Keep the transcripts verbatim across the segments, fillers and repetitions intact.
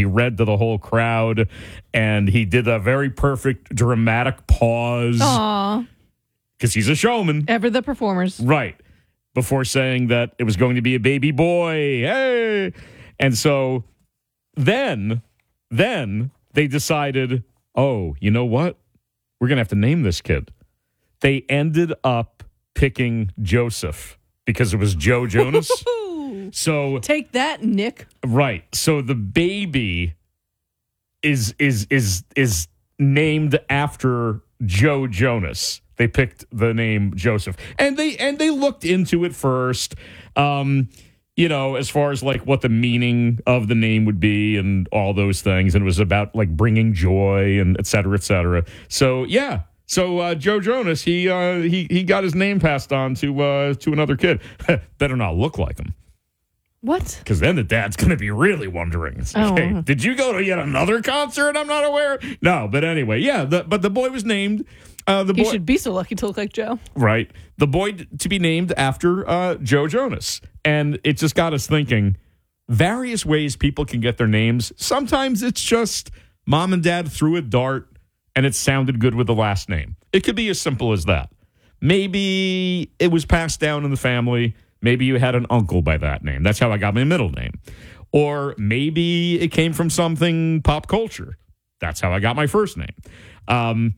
he read to the whole crowd, and he did a very perfect dramatic pause. Aw. Because he's a showman. Ever the performers. Right. Before saying that it was going to be a baby boy. Hey. And so then, then they decided, oh, you know what? We're going to have to name this kid. They ended up picking Joseph because it was Joe Jonas. So take that, Nick. Right. So the baby is is is is named after Joe Jonas. They picked the name Joseph, and they and they looked into it first. Um, you know, as far as like what the meaning of the name would be and all those things, and it was about like bringing joy and et cetera, et cetera. So yeah. So uh, Joe Jonas, he uh, he he got his name passed on to uh, to another kid. Better not look like him. What? Because then the dad's going to be really wondering. It's like, oh. Hey, did you go to yet another concert I'm not aware? No, but anyway, yeah. The, but the boy was named. Uh, the boy, he should be so lucky to look like Joe. Right. The boy to be named after uh, Joe Jonas. And it just got us thinking various ways people can get their names. Sometimes it's just mom and dad threw a dart and it sounded good with the last name. It could be as simple as that. Maybe it was passed down in the family. Maybe you had an uncle by that name. That's how I got my middle name. Or maybe it came from something pop culture. That's how I got my first name. Um,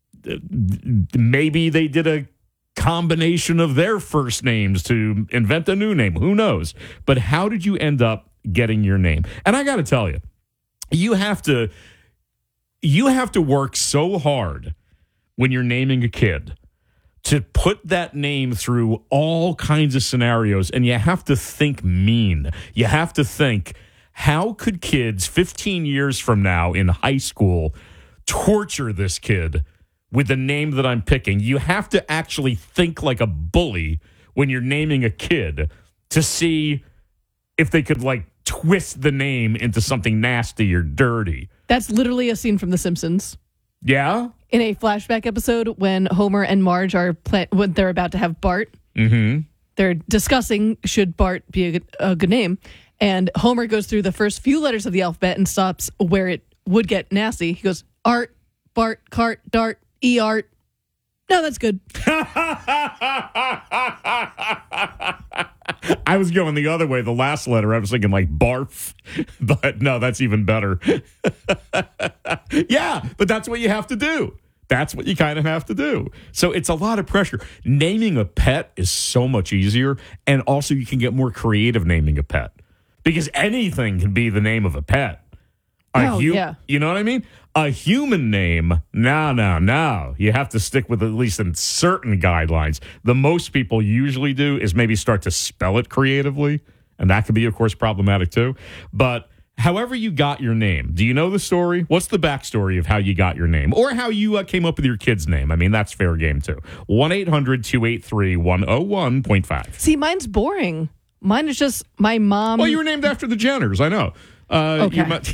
maybe they did a combination of their first names to invent a new name. Who knows? But how did you end up getting your name? And I got to tell you, you have to, you have to work so hard when you're naming a kid to put that name through all kinds of scenarios, and you have to think mean. You have to think, how could kids fifteen years from now in high school torture this kid with the name that I'm picking? You have to actually think like a bully when you're naming a kid to see if they could, like, twist the name into something nasty or dirty. That's literally a scene from The Simpsons. Yeah? In a flashback episode when Homer and Marge are pla- when they're about to have Bart. Mm-hmm. They're discussing should Bart be a good, a good name. And Homer goes through the first few letters of the alphabet and stops where it would get nasty. He goes, Art, Bart, Cart, Dart, E-Art. No, that's good. I was going the other way. The last letter, I was thinking like barf. But no, that's even better. Yeah, but that's what you have to do. That's what you kind of have to do. So it's a lot of pressure. Naming a pet is so much easier. And also you can get more creative naming a pet. Because anything can be the name of a pet. A oh, hu- yeah. You know what I mean? A human name, no, no, no. You have to stick with at least in certain guidelines. The most people usually do is maybe start to spell it creatively. And that can be, of course, problematic too. But however you got your name, do you know the story? What's the backstory of how you got your name? Or how you uh, came up with your kid's name? I mean, that's fair game too. one eight hundred two eight three one oh one point five. See, mine's boring. Mine is just my mom. Well, you were named after the Jenners, I know. Uh, okay. Might-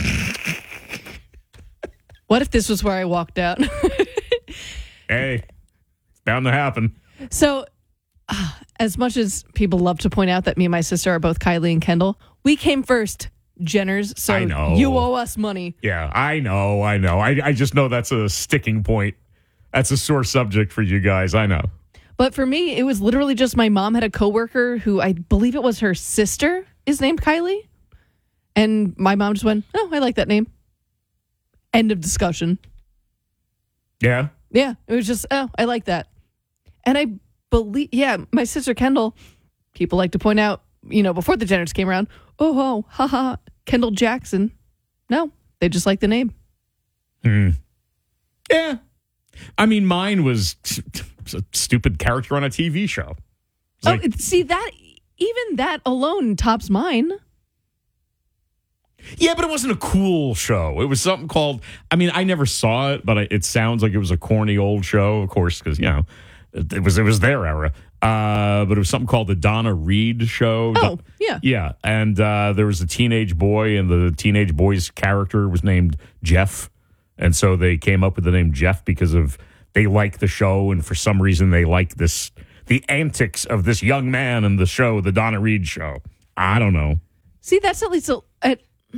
What if this was where I walked out? Hey, it's bound to happen. So, uh, as much as people love to point out that me and my sister are both Kylie and Kendall, we came first, Jenners. So I know. You owe us money. Yeah, I know, I know. I, I just know that's a sticking point. That's a sore subject for you guys, I know. But for me, it was literally just my mom had a coworker who I believe it was her sister is named Kylie. And my mom just went, oh, I like that name. End of discussion. Yeah? Yeah, it was just, oh, I like that. And I believe, yeah, my sister Kendall, people like to point out, you know, before the Jenners came around, oh, oh, haha, Kendall Jackson. No, they just like the name. Hmm. Yeah. I mean, mine was a stupid character on a T V show. It's Oh, like, see, that, even that alone tops mine. yeah, but it wasn't a cool show. It was something called, I mean, I never saw it, but it sounds like it was a corny old show, of course, because, you know, it, it was it was their era. Uh, but it was something called the Donna Reed Show. Oh, yeah. Yeah, and uh, there was a teenage boy, and the teenage boy's character was named Jeff. And so they came up with the name Jeff because of they like the show, and for some reason they like this, the antics of this young man in the show, the Donna Reed Show. I don't know. See, that's at least a, a,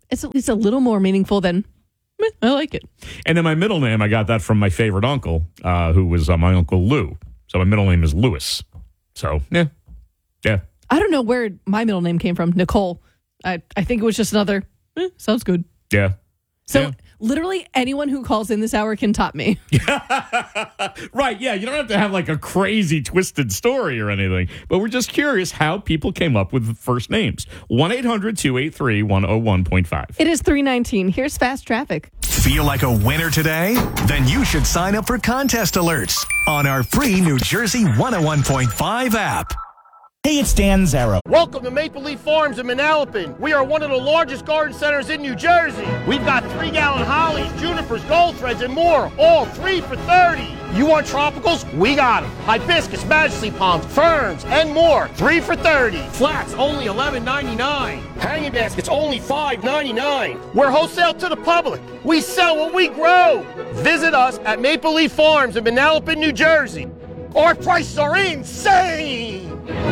it's at least a little more meaningful than, meh, I like it. And then my middle name, I got that from my favorite uncle, uh, who was uh, my Uncle Lou. So my middle name is Lewis. So, yeah. Yeah. I don't know where my middle name came from, Nicole. I, I think it was just another, eh, sounds good. Yeah. So yeah. literally anyone who calls in this hour can top me. Right, yeah. You don't have to have like a crazy twisted story or anything, but we're just curious how people came up with first names. one eight hundred two eight three one oh one point five. It is three nineteen. Here's fast traffic. Feel like a winner today? Then you should sign up for contest alerts on our free New Jersey one oh one point five app. Hey, it's Dan Zarrow. Welcome to Maple Leaf Farms in Manalapan. We are one of the largest garden centers in New Jersey. We've got three-gallon hollies, junipers, gold threads, and more, all three for thirty. You want tropicals? We got them. Hibiscus, majesty palms, ferns, and more, three for thirty. Flats, only eleven ninety-nine. Hanging baskets, only five ninety-nine. We're wholesale to the public. We sell what we grow. Visit us at Maple Leaf Farms in Manalapan, New Jersey. Our prices are insane.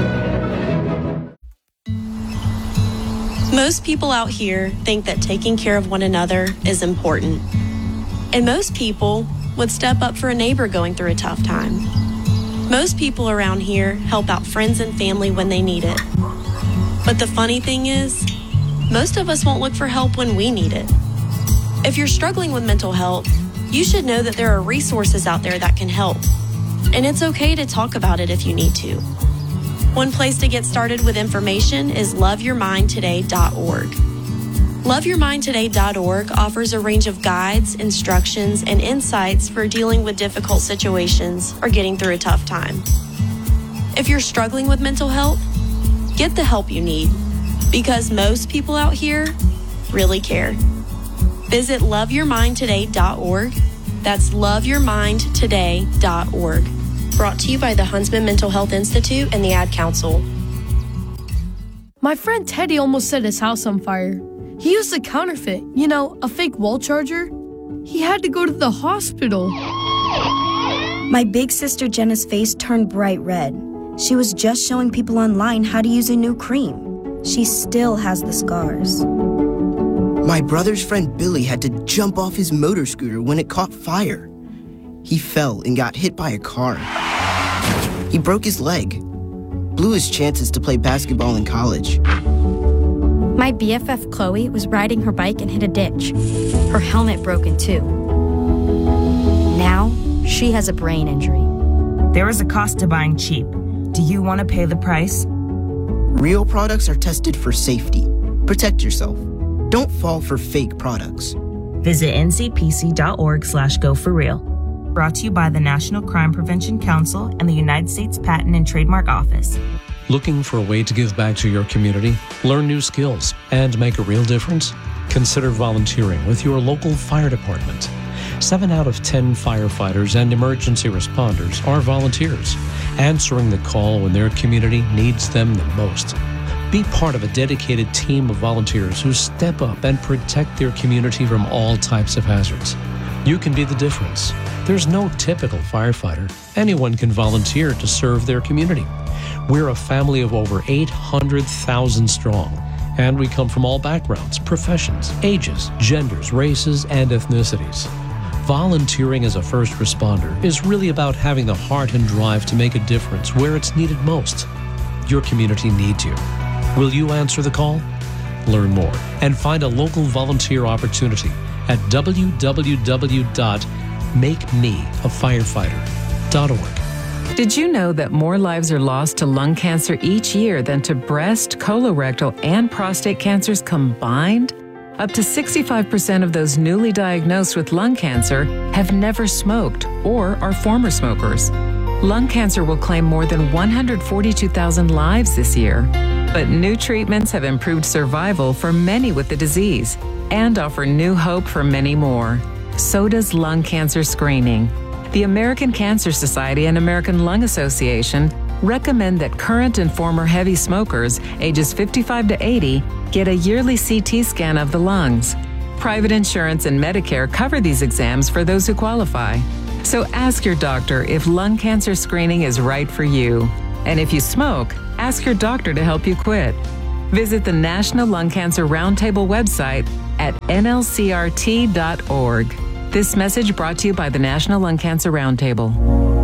Most people out here think that taking care of one another is important. And most people would step up for a neighbor going through a tough time. Most people around here help out friends and family when they need it. But the funny thing is, most of us won't look for help when we need it. If you're struggling with mental health, you should know that there are resources out there that can help. And it's okay to talk about it if you need to. One place to get started with information is love your mind today dot org. love your mind today dot org offers a range of guides, instructions, and insights for dealing with difficult situations or getting through a tough time. If you're struggling with mental health, get the help you need, because most people out here really care. Visit love your mind today dot org. That's love your mind today dot org. Brought to you by the Huntsman Mental Health Institute and the Ad Council. My friend Teddy almost set his house on fire. He used a counterfeit, you know, a fake wall charger. He had to go to the hospital. My big sister Jenna's face turned bright red. She was just showing people online how to use a new cream. She still has the scars. My brother's friend Billy had to jump off his motor scooter when it caught fire. He fell and got hit by a car. He broke his leg, blew his chances to play basketball in college. My B F F Chloe was riding her bike and hit a ditch. Her helmet broke in two. Now, she has a brain injury. There is a cost to buying cheap. Do you want to pay the price? Real products are tested for safety. Protect yourself. Don't fall for fake products. Visit N C P C dot org slash go for real. Brought to you by the National Crime Prevention Council and the United States Patent and Trademark Office. Looking for a way to give back to your community, learn new skills, and make a real difference? Consider volunteering with your local fire department. Seven out of ten firefighters and emergency responders are volunteers, answering the call when their community needs them the most. Be part of a dedicated team of volunteers who step up and protect their community from all types of hazards. You can be the difference. There's no typical firefighter. Anyone can volunteer to serve their community. We're a family of over eight hundred thousand strong, and we come from all backgrounds, professions, ages, genders, races, and ethnicities. Volunteering as a first responder is really about having the heart and drive to make a difference where it's needed most. Your community needs you. Will you answer the call? Learn more and find a local volunteer opportunity at w w w dot make me a firefighter dot org. Did you know that more lives are lost to lung cancer each year than to breast, colorectal, and prostate cancers combined? Up to sixty-five percent of those newly diagnosed with lung cancer have never smoked or are former smokers. Lung cancer will claim more than one hundred forty-two thousand lives this year. But new treatments have improved survival for many with the disease and offer new hope for many more. So does lung cancer screening. The American Cancer Society and American Lung Association recommend that current and former heavy smokers ages fifty-five to eighty get a yearly C T scan of the lungs. Private insurance and Medicare cover these exams for those who qualify. So ask your doctor if lung cancer screening is right for you. And if you smoke, ask your doctor to help you quit. Visit the National Lung Cancer Roundtable website at N L C R T dot org. This message brought to you by the National Lung Cancer Roundtable.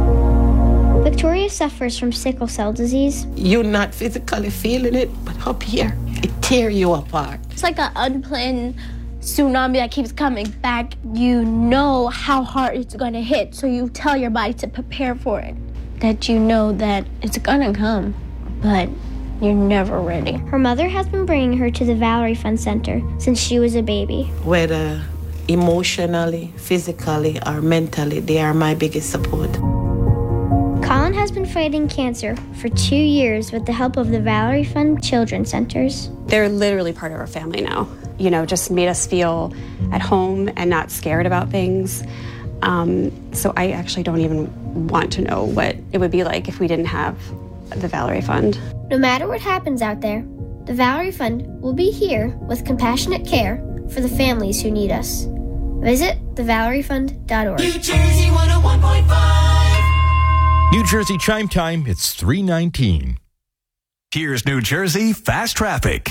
Victoria suffers from sickle cell disease. You're not physically feeling it, but up here, it tears you apart. It's like an unplanned tsunami that keeps coming back. You know how hard it's going to hit, so you tell your body to prepare for it. That you know that it's going to come, but you're never ready. Her mother has been bringing her to the Valerie Fund Center since she was a baby. Whether emotionally, physically, or mentally, they are my biggest support. Colin has been fighting cancer for two years with the help of the Valerie Fund Children's Centers. They're literally part of our family now. You know, just made us feel at home and not scared about things. Um, so I actually don't even want to know what it would be like if we didn't have the Valerie Fund. No matter what happens out there, the Valerie Fund will be here with compassionate care for the families who need us. Visit the valerie fund dot org. New Jersey one oh one point five. New Jersey Chime Time, it's three nineteen. Here's New Jersey Fast Traffic.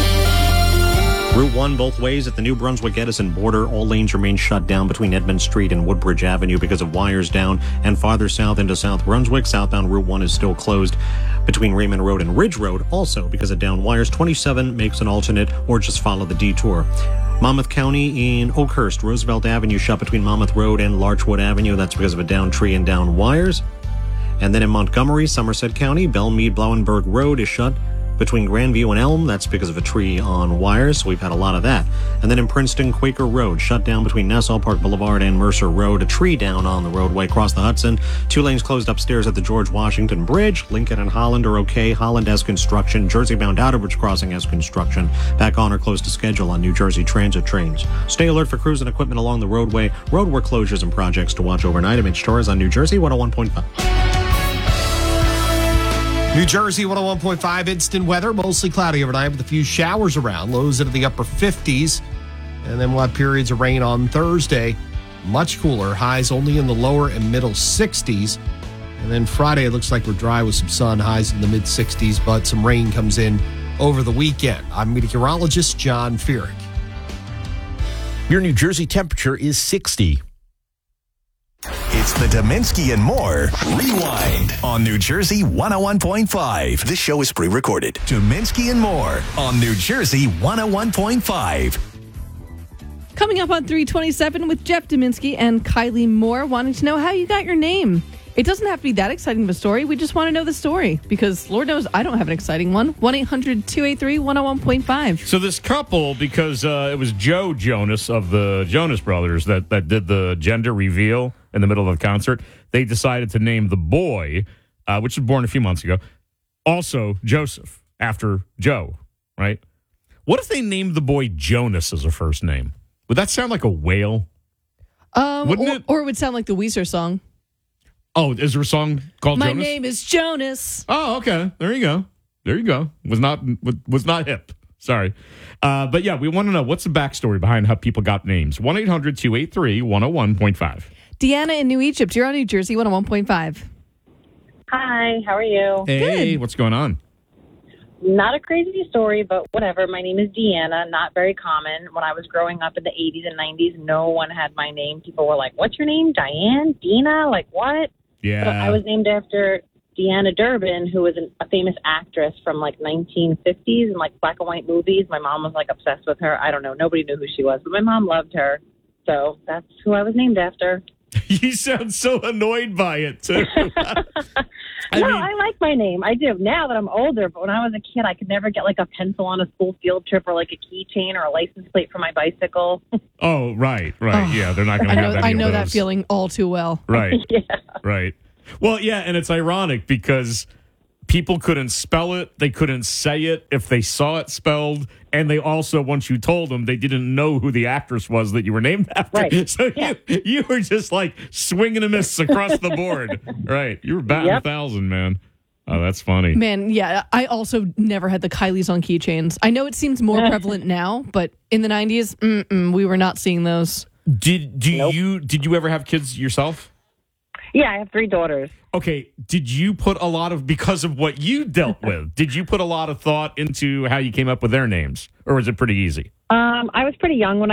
Route one both ways at the New Brunswick-Edison border. All lanes remain shut down between Edmund Street and Woodbridge Avenue because of wires down. And farther south into South Brunswick, southbound Route one is still closed between Raymond Road and Ridge Road, also because of down wires. twenty-seven makes an alternate, or just follow the detour. Monmouth County in Oakhurst, Roosevelt Avenue shut between Monmouth Road and Larchwood Avenue. That's because of a down tree and down wires. And then in Montgomery, Somerset County, Belmead Blauenberg Road is shut between Grandview and Elm. That's because of a tree on wires, so we've had a lot of that. And then in Princeton, Quaker Road, shut down between Nassau Park Boulevard and Mercer Road. A tree down on the roadway across the Hudson. Two lanes closed upstairs at the George Washington Bridge. Lincoln and Holland are okay. Holland has construction. Jersey-bound Outerbridge Crossing has construction. Back on or close to schedule on New Jersey Transit trains. Stay alert for crews and equipment along the roadway. Roadwork closures and projects to watch overnight. Mitch Torres on New Jersey one oh one point five. New Jersey one oh one point five instant weather, mostly cloudy overnight with a few showers around, lows into the upper fifties. And then we'll have periods of rain on Thursday. Much cooler, highs only in the lower and middle sixties. And then Friday, it looks like we're dry with some sun, highs in the mid sixties, but some rain comes in over the weekend. I'm meteorologist John Feerick. Your New Jersey temperature is sixty. It's the Dominski and More Rewind on New Jersey one oh one point five. This show is pre-recorded. Dominski and More on New Jersey one oh one point five. Coming up on three twenty-seven with Jeff Dominski and Kylie Moore, wanting to know how you got your name. It doesn't have to be that exciting of a story. We just want to know the story because Lord knows I don't have an exciting one. one eight hundred two eight three one oh one point five. So this couple, because uh, it was Joe Jonas of the Jonas Brothers that, that did the gender reveal in the middle of the concert, they decided to name the boy, uh, which was born a few months ago, also Joseph, after Joe, right? What if they named the boy Jonas as a first name? Would that sound like a whale? Um, Wouldn't or, it? or it would sound like the Weezer song. Oh, is there a song called My Jonas? name is Jonas. Oh, okay. There you go. There you go. Was not was not hip. Sorry. Uh, but yeah, we want to know what's the backstory behind how people got names. one eight hundred two eight three one oh one point five. Deanna in New Egypt, you're on New Jersey one oh one point five. Hi, how are you? Hey, Good. What's going on? Not a crazy story, but whatever. My name is Deanna, not very common. When I was growing up in the eighties and nineties, no one had my name. People were like, what's your name? Diane? Dina? Like, what? Yeah. So I was named after Deanna Durbin, who was an, a famous actress from like nineteen fifties and like black and white movies. My mom was like obsessed with her. I don't know. Nobody knew who she was, but my mom loved her. So that's who I was named after. You sound so annoyed by it, too. I no, mean, I like my name. I do. Now that I'm older, but when I was a kid, I could never get like a pencil on a school field trip or like a keychain or a license plate for my bicycle. oh, right, right. Yeah, they're not going I to know, have any I know of that those. feeling all too well. Right. yeah. Right. Well, yeah, and it's ironic because people couldn't spell it. They couldn't say it if they saw it spelled. And they also, once you told them, they didn't know who the actress was that you were named after. Right. So yeah. you, you were just like swinging and miss across the board. Right. You were batting Yep. a thousand, man. Oh, that's funny. Man, yeah, I also never had the Kylies on keychains. I know it seems more prevalent now, but in the nineties, mm-mm, we were not seeing those. Did do Nope. you did you ever have kids yourself? Yeah, I have three daughters. Okay, did you put a lot of, because of what you dealt with, did you put a lot of thought into how you came up with their names? Or was it pretty easy? Um, I was pretty young when I